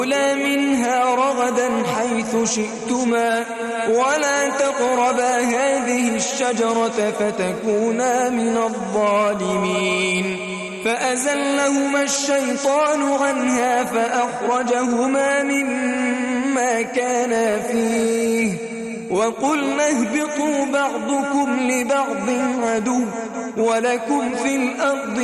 كُلَا مِنْهَا رَغَدًا حَيْثُ شِئْتُمَا وَلَا تَقْرَبَا هَٰذِهِ الشَّجَرَةَ فَتَكُونَا مِنَ الظَّالِمِينَ فَأَزَلَّهُمَا الشَّيْطَانُ عَنْهَا فَأَخْرَجَهُمَا مِمَّا كَانَا فِيهِ وَقُلْنَا اهْبِطُوا بَعْضُكُمْ لِبَعْضٍ عَدُوٌّ وَلَكُمْ فِي الْأَرْضِ